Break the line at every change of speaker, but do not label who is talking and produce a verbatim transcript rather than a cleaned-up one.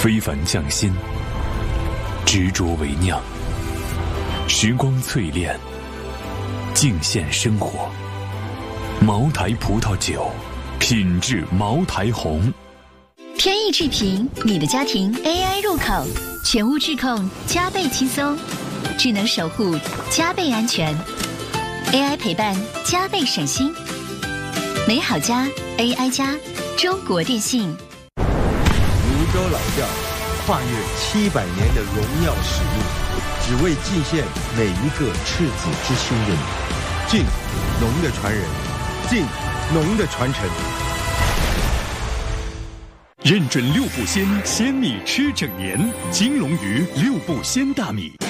非凡匠心，执着为酿，时光淬炼，敬献生活。茅台葡萄酒，品质茅台红。
天意智评，你的家庭 A I 入口，全屋智控，加倍轻松，智能守护，加倍安全 ，A I 陪伴，加倍省心。美好家 A I 家，中国电信。
泸州老窖，跨越七百年的荣耀使命，只为祭献每一个赤子之心的你。敬农的传人，敬农的传承。
认准六步鲜，鲜米吃整年。金龙鱼六步鲜大米。